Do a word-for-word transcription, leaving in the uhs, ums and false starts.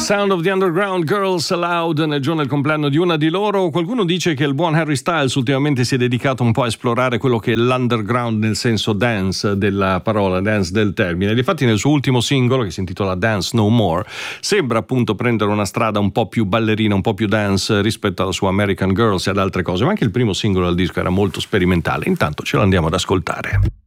Sound of the Underground Girls Aloud nel giorno del compleanno di una di loro. Qualcuno dice che il buon Harry Styles ultimamente si è dedicato un po' a esplorare quello che è l'underground nel senso dance della parola, dance del termine. Difatti nel suo ultimo singolo, che si intitola Dance No More, sembra appunto prendere una strada un po' più ballerina, un po' più dance rispetto alla sua American Girls e ad altre cose, ma anche il primo singolo del disco era molto sperimentale. Intanto ce lo andiamo ad ascoltare.